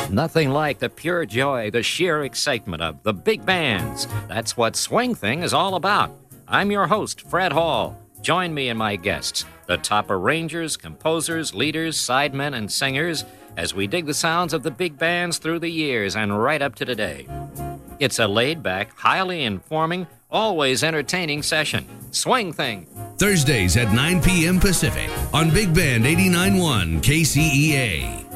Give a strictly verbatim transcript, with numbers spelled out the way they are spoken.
Nothing like the pure joy, the sheer excitement of the big bands. That's what Swing Thing is all about. I'm your host, Fred Hall. Join me and my guests, the top arrangers, composers, leaders, sidemen, and singers, as we dig the sounds of the big bands through the years and right up to today. It's a laid-back, highly informing, always entertaining session. Swing Thing. Thursdays at nine p.m. Pacific on Big Band eighty-nine point one K C E A.